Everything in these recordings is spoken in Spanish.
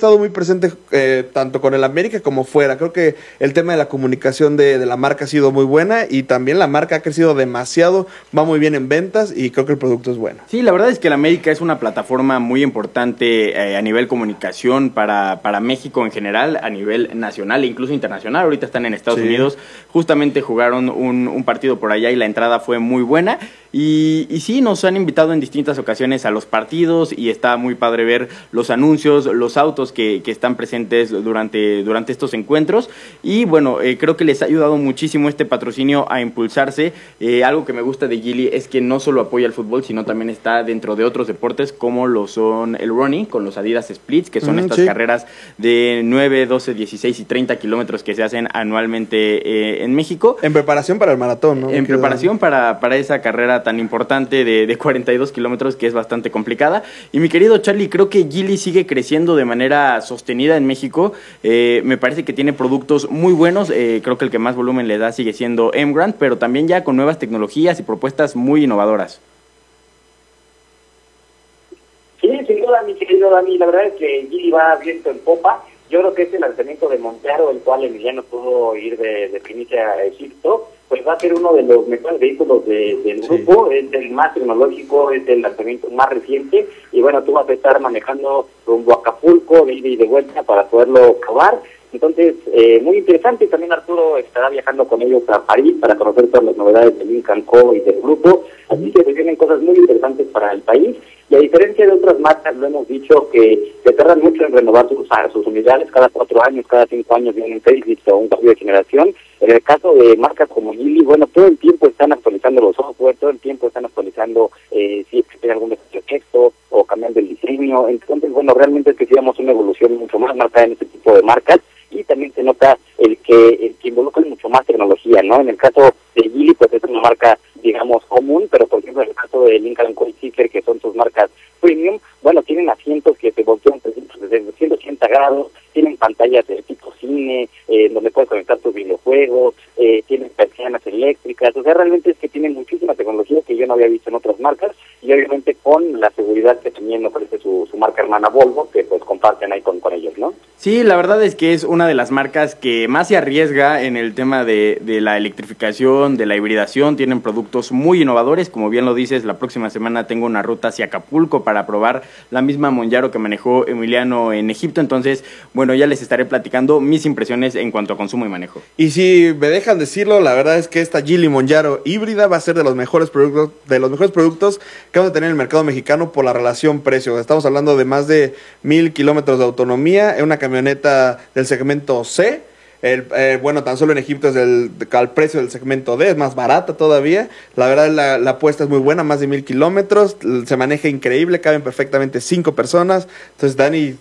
estado muy presente tanto con el América como fuera. Creo que el tema de la comunicación de la marca ha sido muy buena y también la marca ha crecido demasiado, va muy bien en ventas y creo que el producto es bueno. Sí, la verdad es que el América es una plataforma muy importante a nivel comunicación para México en general, a nivel nacional e incluso internacional. Ahorita están en Estados Unidos, justamente jugaron un partido por allá y la entrada fue muy buena. Y sí, nos han invitado en distintas ocasiones a los partidos y está muy padre ver los anuncios, los autos que están presentes durante estos encuentros. Y bueno, creo que les ha ayudado muchísimo este patrocinio a impulsarse. Algo que me gusta de Geely es que no solo apoya el fútbol, sino también está dentro de otros deportes como lo son el running, con los Adidas Splits, que son estas carreras de 9, 12, 16 y 30 kilómetros que se hacen anualmente en México. En preparación para el maratón, ¿no? En preparación para esa carrera tan importante de 42 kilómetros, que es bastante complicada. Y mi querido Charlie, creo que Geely sigue creciendo de manera sostenida en México. Me parece que tiene productos muy buenos. Creo que el que más volumen le da sigue siendo Emgrand, pero también ya con nuevas tecnologías y propuestas muy innovadoras. Sí, sin duda, mi querido Dani, la verdad es que Geely va viento en popa. Yo creo que este lanzamiento de Montero, el cual Emiliano pudo ir de primicia a Egipto, pues va a ser uno de los mejores vehículos del grupo, es el más tecnológico, es el lanzamiento más reciente, y bueno, tú vas a estar manejando rumbo a Acapulco, de ida y de vuelta para poderlo probar. Entonces, muy interesante. También Arturo estará viajando con ellos a París para conocer todas las novedades de Lynk & Co y del grupo, así que se vienen cosas muy interesantes para el país. Y a diferencia de otras marcas, lo hemos dicho que se tardan mucho en renovar sus unidades, cada 4 años, cada 5 años viene un facelift o un cambio de generación. En el caso de marcas como Geely, bueno, todo el tiempo están actualizando los software, todo el tiempo están actualizando si existe algún defecto o cambiando el diseño. Entonces, bueno, realmente es que sigamos una evolución mucho más marcada en este tipo de marcas, y también se nota el que involucra mucho más tecnología, ¿no? En el caso de Geely, pues es una marca, digamos, común, pero por ejemplo en el caso de Lynk & Co y Zeekr, que son sus marcas premium, bueno, tienen asientos que se voltean 180 grados, tienen pantallas de tipo cine, donde puedes conectar tus videojuegos, tienen persianas eléctricas. O sea, realmente es que tienen muchísima tecnología que yo no había visto en otras marcas, y obviamente con la seguridad que también ofrece su marca hermana Volvo, que pues comparten ahí con ellos, ¿no? Sí, la verdad es que es una de las marcas que más se arriesga en el tema de la electrificación, de la hibridación. Tienen productos muy innovadores, como bien lo dices. La próxima semana tengo una ruta hacia Acapulco para probar la misma Monjaro que manejó Emiliano en Egipto. Entonces, bueno, ya les estaré platicando mis impresiones en cuanto a consumo y manejo. Y si me dejan decirlo, la verdad es que esta Geely Monjaro híbrida va a ser de los mejores productos que vamos a tener en el mercado mexicano por la relación precio. Estamos hablando de más de 1,000 kilómetros de autonomía, en una camioneta del segmento C. Bueno, tan solo en Egipto es al precio del segmento D, es más barata todavía. La verdad, la apuesta es muy buena, más de 1,000 kilómetros, se maneja increíble, caben perfectamente 5 personas. Entonces, Dani,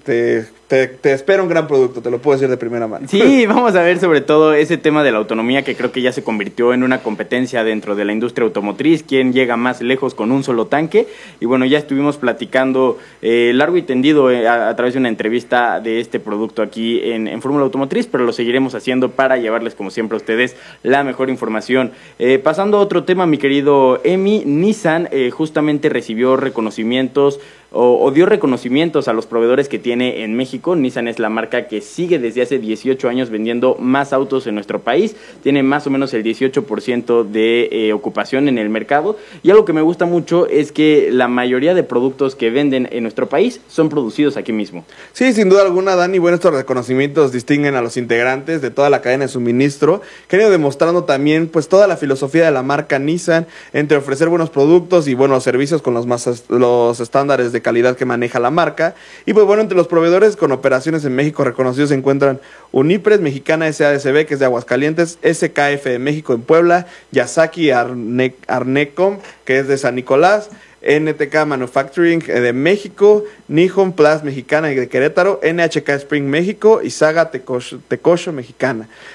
te espera un gran producto, te lo puedo decir de primera mano. Sí, vamos a ver sobre todo ese tema de la autonomía, que creo que ya se convirtió en una competencia dentro de la industria automotriz, quién llega más lejos con un solo tanque. Y bueno, ya estuvimos platicando largo y tendido a través de una entrevista de este producto aquí en Fórmula Automotriz, pero lo seguiremos haciendo para llevarles, como siempre, a ustedes la mejor información. Pasando a otro tema, mi querido Emi, Nissan justamente recibió reconocimientos o dio reconocimientos a los proveedores que tiene en México. Nissan es la marca que sigue desde hace 18 años vendiendo más autos en nuestro país, tiene más o menos el 18% de ocupación en el mercado, y algo que me gusta mucho es que la mayoría de productos que venden en nuestro país son producidos aquí mismo. Sí, sin duda alguna, Dani, bueno, estos reconocimientos distinguen a los integrantes de toda la cadena de suministro, que han ido demostrando también pues toda la filosofía de la marca Nissan, entre ofrecer buenos productos y buenos servicios con los estándares de calidad que maneja la marca. Y pues bueno, entre los proveedores con operaciones en México reconocidos se encuentran Unipres, Mexicana SADCB, que es de Aguascalientes, SKF de México en Puebla, Yasaki Arnecom, que es de San Nicolás, NTK Manufacturing de México, Nihon Plus Mexicana de Querétaro, NHK Spring México y Saga Tecosho Mexicana.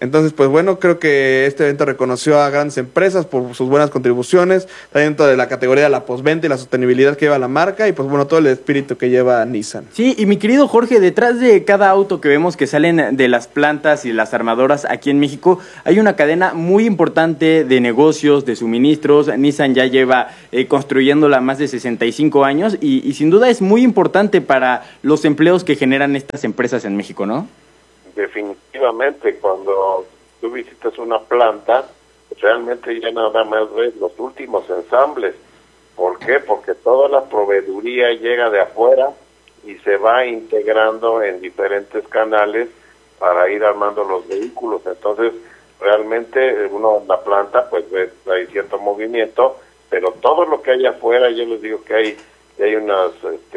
Entonces, pues bueno, creo que este evento reconoció a grandes empresas por sus buenas contribuciones, dentro de la categoría de la postventa y la sostenibilidad que lleva la marca, y pues bueno, todo el espíritu que lleva Nissan. Sí, y mi querido Jorge, detrás de cada auto que vemos que salen de las plantas y las armadoras aquí en México, hay una cadena muy importante de negocios, de suministros. Nissan ya lleva construyéndola más de 65 años y sin duda es muy importante para los empleos que generan estas empresas en México, ¿no? Definitivamente, cuando tú visitas una planta, realmente ya nada más ves los últimos ensambles. ¿Por qué? Porque toda la proveeduría llega de afuera y se va integrando en diferentes canales para ir armando los vehículos. Entonces, realmente uno en la planta, pues ves, hay cierto movimiento, pero todo lo que hay afuera, yo les digo que hay unas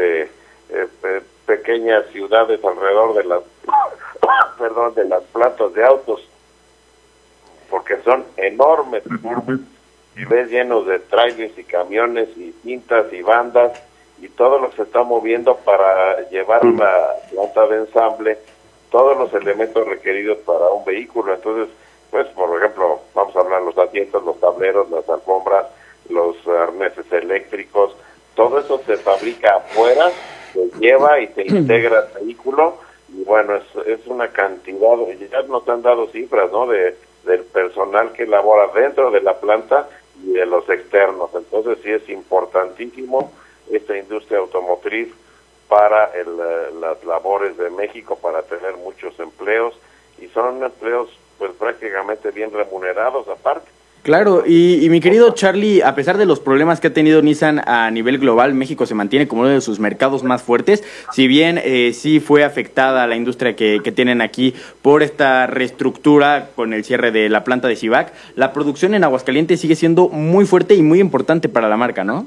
pequeñas ciudades alrededor de las de las plantas de autos, porque son enormes, y ves llenos de trailers y camiones y cintas y bandas, y todo lo que se está moviendo para llevar la planta de ensamble todos los elementos requeridos para un vehículo. Entonces, pues por ejemplo, vamos a hablar de los asientos, los tableros, las alfombras, los arneses eléctricos, todo eso se fabrica afuera, se lleva y se integra al vehículo. Y bueno, es una cantidad, ya nos han dado cifras, ¿no?, del personal que labora dentro de la planta y de los externos. Entonces sí es importantísimo esta industria automotriz para las labores de México, para tener muchos empleos, y son empleos pues prácticamente bien remunerados aparte. Claro, y mi querido Charlie, a pesar de los problemas que ha tenido Nissan a nivel global, México se mantiene como uno de sus mercados más fuertes. Si bien sí fue afectada la industria que tienen aquí por esta reestructura con el cierre de la planta de Civac, la producción en Aguascalientes sigue siendo muy fuerte y muy importante para la marca, ¿no?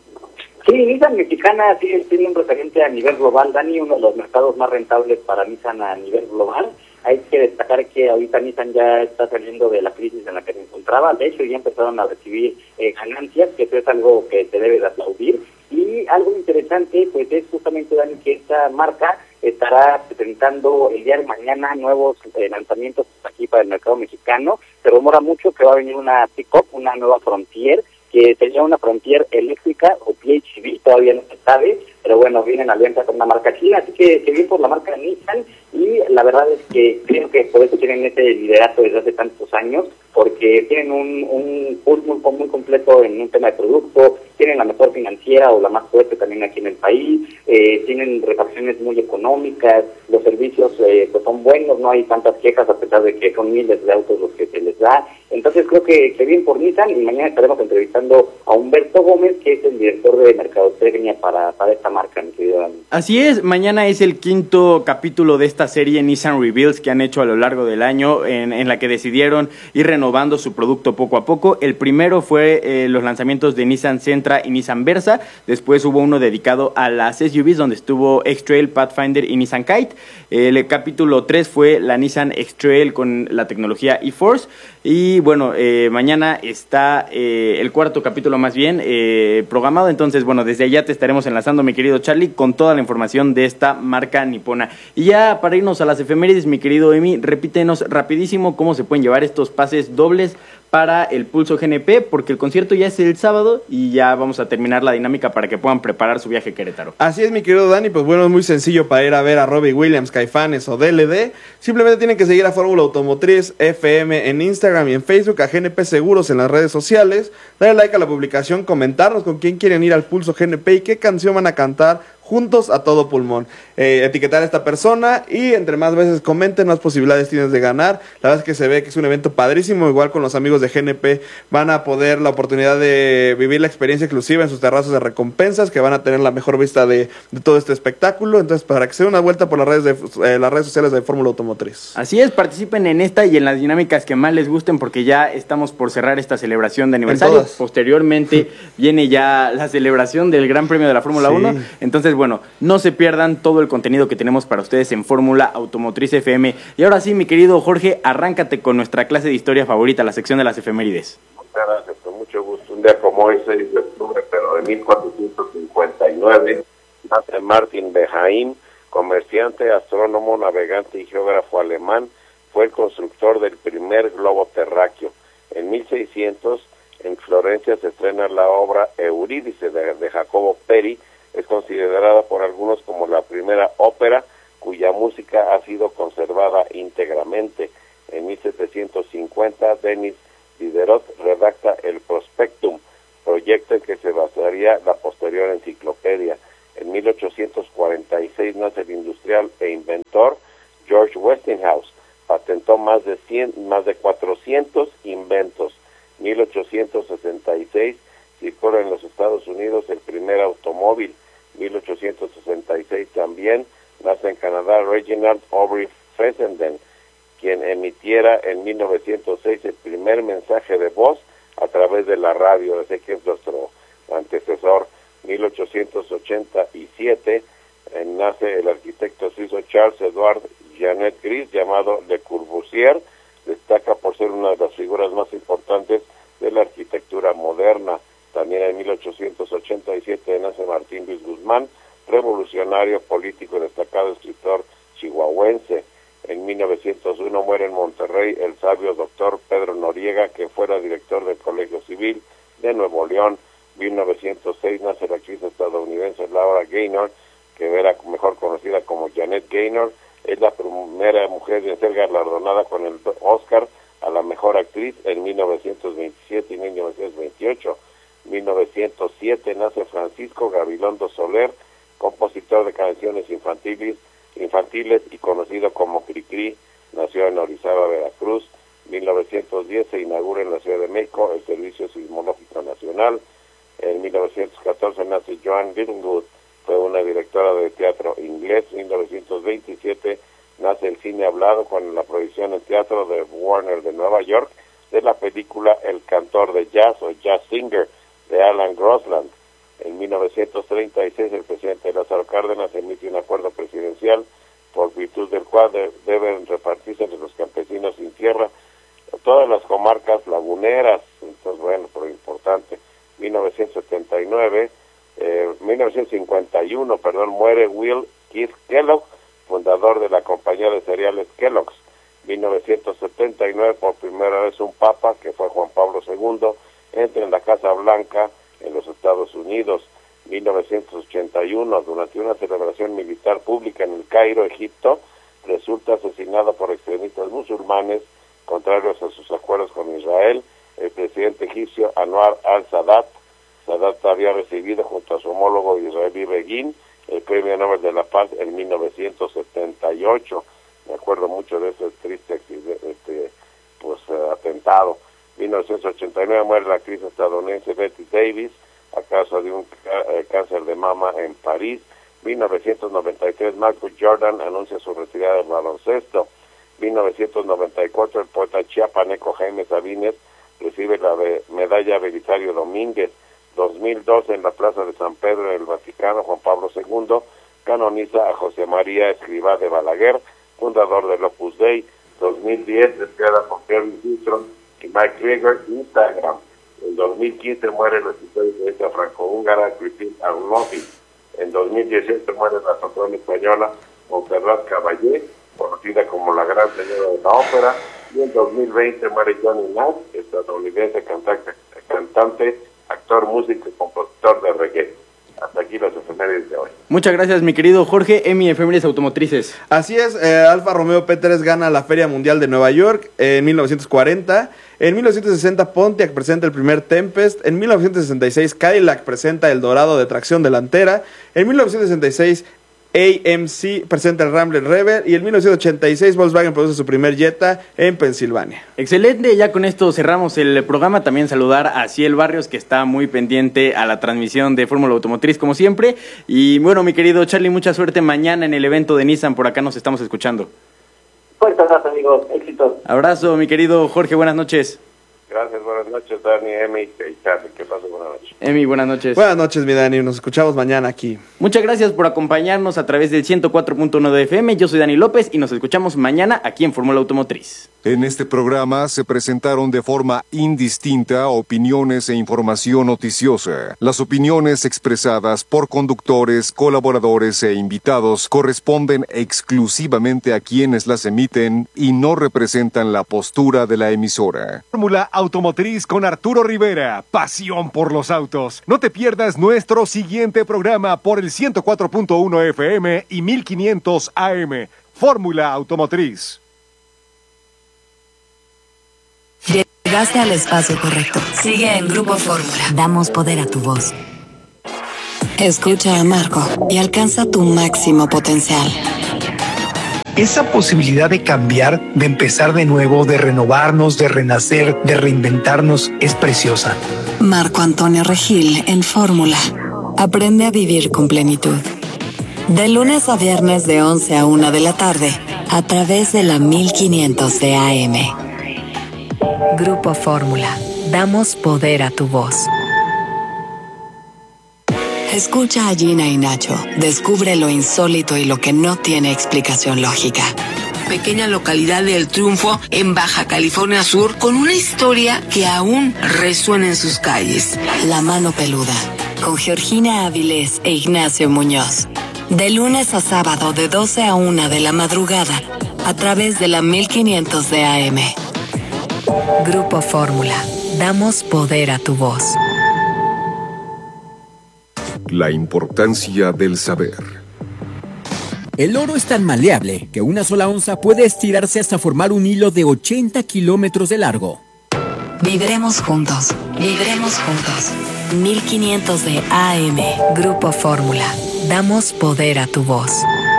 Sí, Nissan mexicana sigue siendo un referente a nivel global, Dani, uno de los mercados más rentables para Nissan a nivel global. Hay que destacar que ahorita Nissan ya está saliendo de la crisis en la que se encontraba. De hecho, ya empezaron a recibir ganancias, que eso es algo que se debe de aplaudir. Y algo interesante, pues es justamente, Dani, que esta marca estará presentando el día de mañana nuevos lanzamientos aquí para el mercado mexicano. Se rumora mucho que va a venir una pick-up, una nueva Frontier, que sería una Frontier eléctrica o PHEV, todavía no se sabe, pero bueno, viene en alianza con una marca china, así que bien por la marca Nissan, y la verdad es que creo que por eso tienen ese liderato desde hace tantos años, porque tienen un pool muy completo en un tema de producto, tienen la mejor financiera o la más fuerte también aquí en el país, tienen refacciones muy económicas, los servicios pues son buenos, no hay tantas quejas a pesar de que son miles de autos los que se les da. Entonces creo que bien por Nissan, y mañana estaremos entrevistando a Humberto Gómez, que es el director de mercadotecnia para esta marca, mi querido Dani. Así es, mañana es el 5º capítulo de esta serie Nissan Reveals que han hecho a lo largo del año, en la que decidieron ir renovando su producto poco a poco. El primero fue los lanzamientos de Nissan Sentra y Nissan Versa, después hubo uno dedicado a las SUVs donde estuvo X-Trail, Pathfinder y Nissan Kite. El capítulo 3 fue la Nissan X-Trail con la tecnología eForce, y bueno, mañana está el 4º capítulo más bien programado. Entonces bueno, desde allá te estaremos enlazando, mi querido Charlie, con toda la información de esta marca nipona. Y ya para irnos a las efemérides, mi querido Emi, repítenos rapidísimo cómo se pueden llevar estos pases dobles para el Pulso GNP, porque el concierto ya es el sábado y ya vamos a terminar la dinámica para que puedan preparar su viaje a Querétaro. Así es, mi querido Dani, pues bueno, es muy sencillo para ir a ver a Robbie Williams, Caifanes o DLD. Simplemente tienen que seguir a Fórmula Automotriz FM en Instagram y en Facebook, a GNP Seguros en las redes sociales, darle like a la publicación, comentarnos con quién quieren ir al Pulso GNP y qué canción van a cantar juntos a todo pulmón, etiquetar a esta persona, y entre más veces comenten, más posibilidades tienes de ganar. La verdad es que se ve que es un evento padrísimo. Igual con los amigos de GNP van a poder la oportunidad de vivir la experiencia exclusiva en sus terrazas de recompensas, que van a tener la mejor vista de todo este espectáculo. Entonces, para que se den una vuelta por las redes sociales de Fórmula Automotriz. Así es, participen en esta y en las dinámicas que más les gusten, porque ya estamos por cerrar esta celebración de aniversario. Posteriormente viene ya la celebración del Gran Premio de la Fórmula 1. Entonces, bueno, no se pierdan todo el contenido que tenemos para ustedes en Fórmula Automotriz FM. Y ahora sí, mi querido Jorge, arráncate con nuestra clase de historia favorita, la sección de las efemérides. Muchas gracias, con mucho gusto. Un día como hoy, 6 de octubre, pero de 1459, nace Martin Behaim, comerciante, astrónomo, navegante y geógrafo alemán, fue el constructor del primer globo terráqueo. En 1600, en Florencia se estrena la obra Eurídice de Jacobo Peri. Es considerada por algunos como la primera ópera cuya música ha sido conservada íntegramente. En 1750, Denis Diderot redacta el Prospectum, proyecto en que se basaría la posterior enciclopedia. En 1846 nace el industrial e inventor George Westinghouse. Patentó más de 400 inventos. 1866 circula en los Estados Unidos el primer automóvil. 1866 también nace en Canadá Reginald Aubrey Fessenden, quien emitiera en 1906 el primer mensaje de voz a través de la radio. Ese que es nuestro antecesor. 1887 nace el arquitecto suizo Charles Edward Janet Gris, llamado Le Corbusier. Destaca por ser una de las figuras más importantes de la arquitectura moderna. También en 1887 nace Martín Luis Guzmán, revolucionario político y destacado escritor chihuahuense. En 1901 muere en Monterrey el sabio doctor Pedro Noriega, que fuera director del Colegio Civil de Nuevo León. 1906 nace la actriz estadounidense Laura Gaynor, que era mejor conocida como Janet Gaynor. Es la primera mujer en ser galardonada con el Oscar a la mejor actriz en 1927 y 1928. 1907 nace Francisco Gabilondo Soler, compositor de canciones infantiles y conocido como Cricri. Nació en Orizaba, Veracruz. 1910 se inaugura en la Ciudad de México el Servicio Sismológico Nacional. En 1914 nace Joan Littlewood, fue una directora de teatro inglés. 1927 nace el cine hablado con la proyección en teatro de Warner de Nueva York de la película El cantor de jazz o Jazz Singer de Alan Grossland. En 1936 el presidente Lázaro Cárdenas emite un acuerdo presidencial por virtud del cual deben repartirse entre los campesinos sin tierra todas las comarcas laguneras. Entonces, bueno, pero importante. 1951, muere Will Keith Kellogg, fundador de la compañía de cereales Kellogg's. 1979, por primera vez un papa, que fue Juan Pablo II, entra en la Casa Blanca en los Estados Unidos. 1981, durante una celebración militar pública en el Cairo, Egipto, resulta asesinado por extremistas musulmanes contrarios a sus acuerdos con Israel el presidente egipcio Anwar al-Sadat. Sadat había recibido junto a su homólogo israelí Begin el Premio Nobel de la Paz en 1978. Me acuerdo mucho de ese triste atentado. 1989 muere la actriz estadounidense Betty Davis a causa de un cáncer de mama en París. 1993 Michael Jordan anuncia su retirada del baloncesto. 1994 el poeta chiapaneco Jaime Sabines recibe la medalla Belisario Domínguez. 2012 en la Plaza de San Pedro en el Vaticano, Juan Pablo II canoniza a José María Escrivá de Balaguer, fundador del Opus Dei. 2010 despierta por Kevin Systrom y Mike Krieger, Instagram. En 2015 muere la escritora franco-húngara Christine Arnolfi. En 2018 muere la soprano española Montserrat Caballé, conocida como la gran señora de la ópera. Y en 2020 muere Johnny Nash, estadounidense cantante, actor, músico y compositor de reggae. Hasta aquí las efemérides de hoy. Muchas gracias, mi querido Jorge. Emi, efemérides automotrices. Así es, Alfa Romeo P3 gana la Feria Mundial de Nueva York en 1940. En 1960 Pontiac presenta el primer Tempest. En 1966 Cadillac presenta el Dorado de tracción delantera. En 1966 AMC presenta el Rambler Rebel y en 1986 Volkswagen produce su primer Jetta en Pensilvania. Excelente, ya con esto cerramos el programa. También saludar a Ciel Barrios, que está muy pendiente a la transmisión de Fórmula Automotriz como siempre. Y bueno, mi querido Charlie, mucha suerte mañana en el evento de Nissan. Por acá nos estamos escuchando. Fuerte abrazo, amigos, éxitos. Abrazo, mi querido Jorge, buenas noches. Gracias, buenas noches, Dani, Emi y Charlie. Que pasen buenas noches. Emi, buenas noches. Buenas noches, mi Dani. Nos escuchamos mañana aquí. Muchas gracias por acompañarnos a través del 104.1 de FM. Yo soy Dani López y nos escuchamos mañana aquí en Fórmula Automotriz. En este programa se presentaron de forma indistinta opiniones e información noticiosa. Las opiniones expresadas por conductores, colaboradores e invitados corresponden exclusivamente a quienes las emiten y no representan la postura de la emisora. Fórmula Automotriz con Arturo Rivera, pasión por los autos. No te pierdas nuestro siguiente programa por el 104.1 FM y 1500 AM. Fórmula Automotriz. Llegaste al espacio correcto. Sigue en Grupo Fórmula. Damos poder a tu voz. Escucha a Marco y alcanza tu máximo potencial. Esa posibilidad de cambiar, de empezar de nuevo, de renovarnos, de renacer, de reinventarnos, es preciosa. Marco Antonio Regil en Fórmula. Aprende a vivir con plenitud. De lunes a viernes de 11 a 1 de la tarde, a través de la 1500 de AM. Grupo Fórmula. Damos poder a tu voz. Escucha a Gina y Nacho. Descubre lo insólito y lo que no tiene explicación lógica. Pequeña localidad de El Triunfo, en Baja California Sur, con una historia que aún resuena en sus calles. La mano peluda, con Georgina Avilés e Ignacio Muñoz. De lunes a sábado de 12 a 1 de la madrugada, a través de la 1500 de AM. Grupo Fórmula. Damos poder a tu voz. La importancia del saber. El oro es tan maleable que una sola onza puede estirarse hasta formar un hilo de 80 kilómetros de largo. Vibremos juntos. Vibremos juntos. 1500 de AM. Grupo Fórmula. Damos poder a tu voz.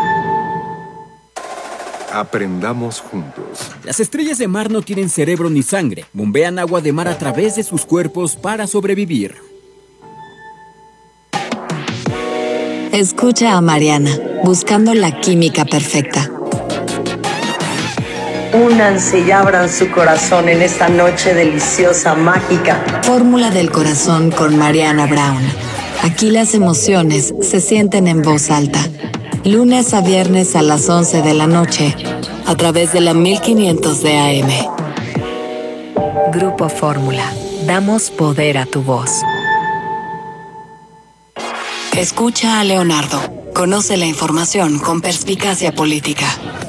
Aprendamos juntos. Las estrellas de mar no tienen cerebro ni sangre. Bombean agua de mar a través de sus cuerpos para sobrevivir. Escucha a Mariana, buscando la química perfecta. Únanse y abran su corazón en esta noche deliciosa, mágica. Fórmula del corazón con Mariana Brown. Aquí las emociones se sienten en voz alta. Lunes a viernes a las 11 de la noche, a través de la 1500 de AM. Grupo Fórmula. Damos poder a tu voz. Escucha a Leonardo. Conoce la información con perspicacia política.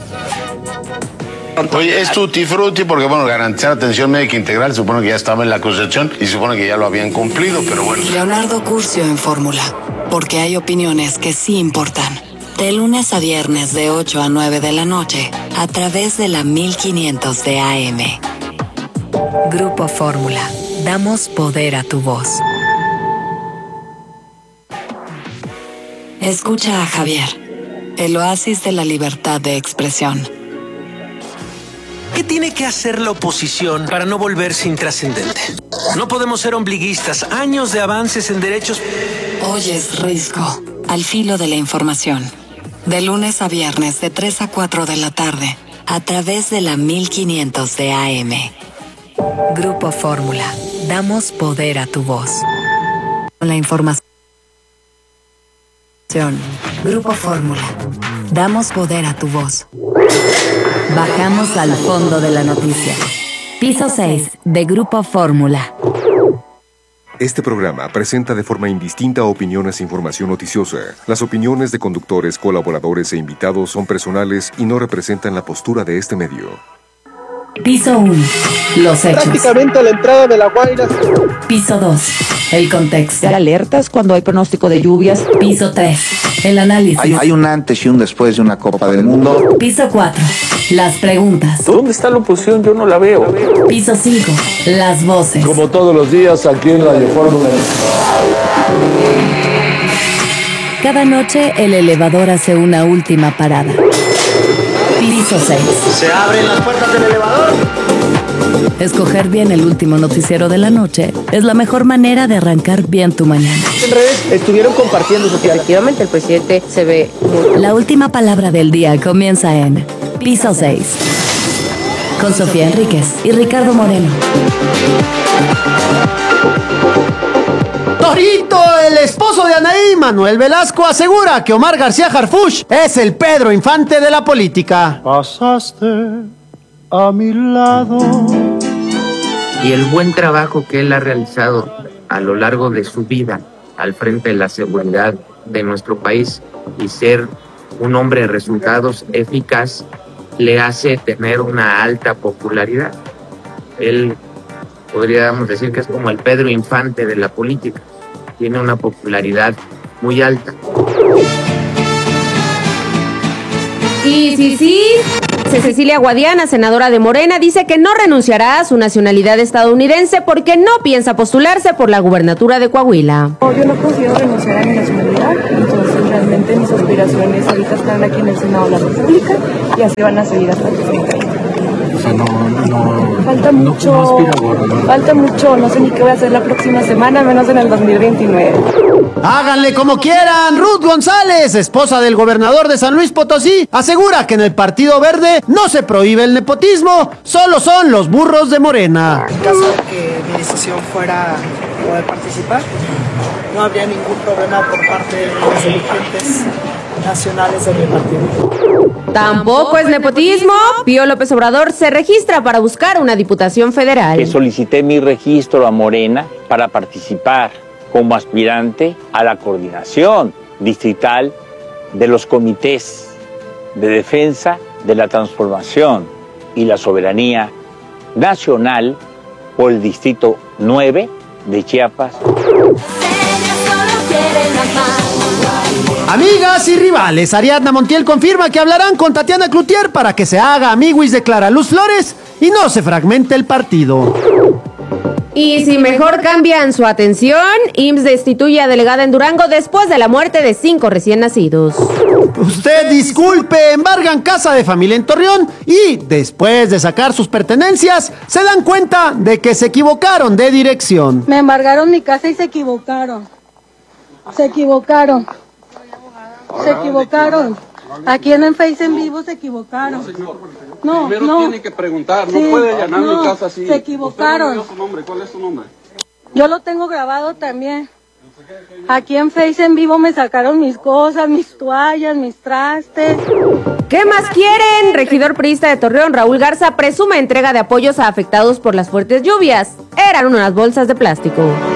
Oye, es tutti frutti porque, bueno, garantizar atención médica integral supone que ya estaba en la Constitución y supone que ya lo habían cumplido, pero bueno. Leonardo Curcio en Fórmula, porque hay opiniones que sí importan. De lunes a viernes de 8 a 9 de la noche, a través de la 1500 de AM. Grupo Fórmula. Damos poder a tu voz. Escucha a Javier, el oasis de la libertad de expresión. ¿Qué tiene que hacer la oposición para no volverse intrascendente? No podemos ser ombliguistas. Años de avances en derechos. Oyes Risco, al filo de la información. De lunes a viernes de 3 a 4 de la tarde, a través de la 1500 de AM. Grupo Fórmula. Damos poder a tu voz. La información. Grupo Fórmula. Damos poder a tu voz. Bajamos al fondo de la noticia. Piso 6 de Grupo Fórmula. Este programa presenta de forma indistinta opiniones e información noticiosa. Las opiniones de conductores, colaboradores e invitados son personales y no representan la postura de este medio. Piso 1. Los hechos. Prácticamente a la entrada de La Guaira. Piso 2. El contexto. Alertas cuando hay pronóstico de lluvias. Piso 3. El análisis. Hay un antes y un después de una Copa del Mundo. Piso 4. Las preguntas. ¿Dónde está la oposición? Yo no la veo. Piso 5. Las voces. Como todos los días aquí en Radio Fórmula. Cada noche el elevador hace una última parada. Piso 6. Se abren las puertas del elevador. Escoger bien el último noticiero de la noche es la mejor manera de arrancar bien tu mañana. En redes estuvieron compartiendo eso. Efectivamente, el presidente se ve... La última palabra del día comienza en Piso 6. con Sofía Enríquez y Ricardo Moreno. Torito, el esposo de Anaí, Manuel Velasco, asegura que Omar García Harfuch es el Pedro Infante de la política. Pasaste a mi lado. Y el buen trabajo que él ha realizado a lo largo de su vida al frente de la seguridad de nuestro país y ser un hombre de resultados eficaz le hace tener una alta popularidad. Él podríamos decir que es como el Pedro Infante de la política. Tiene una popularidad muy alta. Y sí, Cecilia Guadiana, senadora de Morena, dice que no renunciará a su nacionalidad estadounidense porque no piensa postularse por la gubernatura de Coahuila. Yo no considero renunciar a mi nacionalidad, entonces realmente mis aspiraciones ahorita están aquí en el Senado de la República y así van a seguir hasta que se caiga. O sea, Falta mucho, no sé ni qué voy a hacer la próxima semana, menos en el 2029. Háganle como quieran. Ruth González, esposa del gobernador de San Luis Potosí, asegura que en el Partido Verde no se prohíbe el nepotismo, solo son los burros de Morena. En caso de que mi decisión fuera poder participar, no habría ningún problema por parte de los dirigentes nacionales de mi partido. Tampoco es nepotismo. Pío López Obrador se registra para buscar una diputación federal. Que solicité mi registro a Morena para participar como aspirante a la coordinación distrital de los comités de defensa de la transformación y la soberanía nacional por el distrito 9 de Chiapas. Amigas y rivales, Ariadna Montiel confirma que hablarán con Tatiana Cloutier para que se haga amiguis de Clara Luz Flores y no se fragmente el partido. Y si mejor cambian su atención, IMSS destituye a delegada en Durango después de la muerte de 5 recién nacidos. Usted disculpe, embargan casa de familia en Torreón y después de sacar sus pertenencias se dan cuenta de que se equivocaron de dirección. Me embargaron mi casa y se equivocaron. Se equivocaron. Aquí en el Face en vivo se equivocaron. No, primero tiene que preguntar, no puede allanar mi casa así. Se equivocaron. ¿Usted no dio su nombre? ¿Cuál es su nombre? Yo lo tengo grabado también. Aquí en Face en vivo me sacaron mis cosas, mis toallas, mis trastes. ¿Qué más quieren? Regidor priista de Torreón, Raúl Garza, presume entrega de apoyos a afectados por las fuertes lluvias. Eran unas bolsas de plástico.